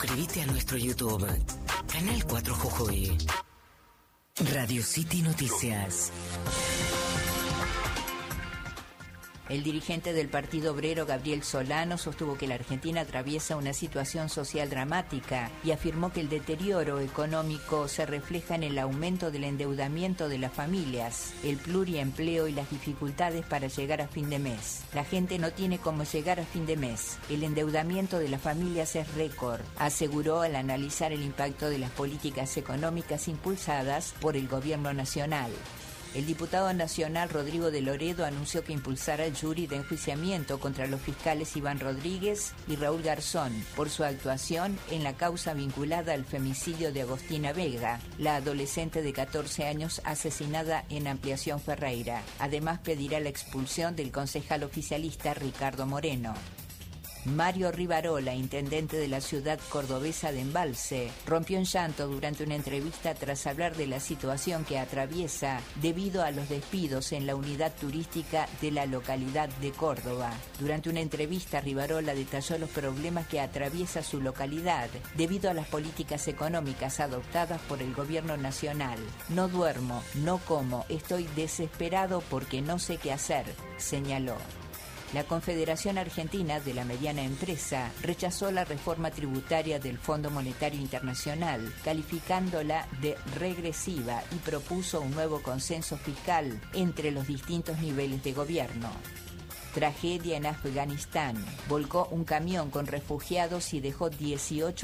Suscríbete a nuestro YouTube, Canal 4 Jujuy. Radio City Noticias. El dirigente del Partido Obrero, Gabriel Solano, sostuvo que la Argentina atraviesa una situación social dramática y afirmó que el deterioro económico se refleja en el aumento del endeudamiento de las familias, el pluriempleo y las dificultades para llegar a fin de mes. La gente no tiene cómo llegar a fin de mes. El endeudamiento de las familias es récord, aseguró al analizar el impacto de las políticas económicas impulsadas por el gobierno nacional. El diputado nacional Rodrigo de Loredo anunció que impulsará el jury de enjuiciamiento contra los fiscales Iván Rodríguez y Raúl Garzón por su actuación en la causa vinculada al femicidio de Agostina Vega, la adolescente de 14 años asesinada en Ampliación Ferreira. Además, pedirá la expulsión del concejal oficialista Ricardo Moreno. Mario Rivarola, intendente de la ciudad cordobesa de Embalse, rompió en llanto durante una entrevista tras hablar de la situación que atraviesa debido a los despidos en la unidad turística de la localidad de Córdoba. Durante una entrevista, Rivarola detalló los problemas que atraviesa su localidad debido a las políticas económicas adoptadas por el gobierno nacional. No duermo, no como, estoy desesperado porque no sé qué hacer, señaló. La Confederación Argentina de la Mediana Empresa rechazó la reforma tributaria del Fondo Monetario Internacional, calificándola de regresiva y propuso un nuevo consenso fiscal entre los distintos niveles de gobierno. Tragedia en Afganistán. Volcó un camión con refugiados y dejó 18